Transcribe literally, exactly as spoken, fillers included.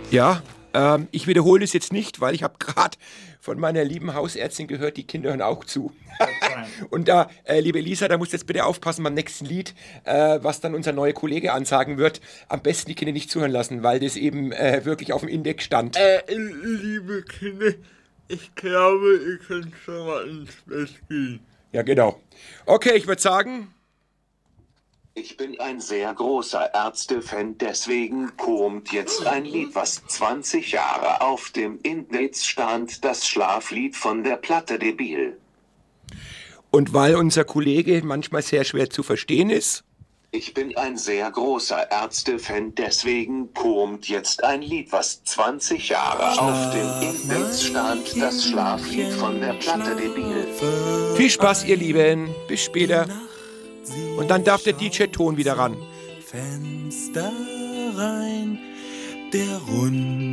Ja, ähm, ich wiederhole es jetzt nicht, weil ich habe gerade von meiner lieben Hausärztin gehört, die Kinder hören auch zu. Und da, äh, liebe Lisa, da musst du jetzt bitte aufpassen beim nächsten Lied, äh, was dann unser neuer Kollege ansagen wird. Am besten die Kinder nicht zuhören lassen, weil das eben äh, wirklich auf dem Index stand. Äh, liebe Kinder, ich glaube, ihr könnt schon mal ins Bett gehen. Ja, genau. Okay, ich würde sagen... Ich bin ein sehr großer Ärzte-Fan, deswegen kommt jetzt ein Lied, was zwanzig Jahre auf dem Index stand, das Schlaflied von der Platte Debil. Und weil unser Kollege manchmal sehr schwer zu verstehen ist... Ich bin ein sehr großer Ärzte-Fan, deswegen kommt jetzt ein Lied, was zwanzig Jahre auf dem Index stand, das Schlaflied von der Platte Debil. Viel Spaß, ihr Lieben. Bis später. Und dann darf der D J-Ton wieder ran. Fenster rein, der Rund